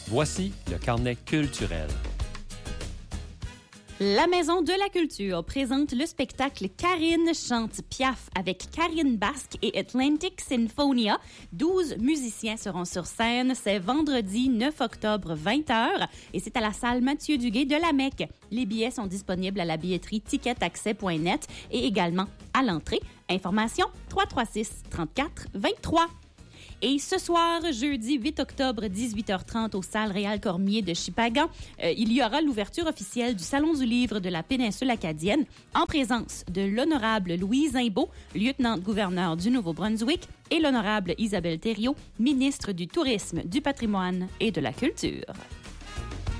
Voici le carnet culturel. La Maison de la Culture présente le spectacle Karine chante Piaf avec Karine Basque et Atlantic Sinfonia. 12 musiciens seront sur scène. C'est vendredi 9 octobre, 20h, et c'est à la salle Mathieu Duguay de la Mecque. Les billets sont disponibles à la billetterie ticketaccès.net et également à l'entrée. Information 336-34-23. Et ce soir, jeudi 8 octobre, 18h30, aux salles Réal Cormier de Shippagan, il y aura l'ouverture officielle du Salon du livre de la péninsule acadienne en présence de l'honorable Louise Imbeau, lieutenant-gouverneur du Nouveau-Brunswick, et l'honorable Isabelle Thériault, ministre du Tourisme, du Patrimoine et de la Culture.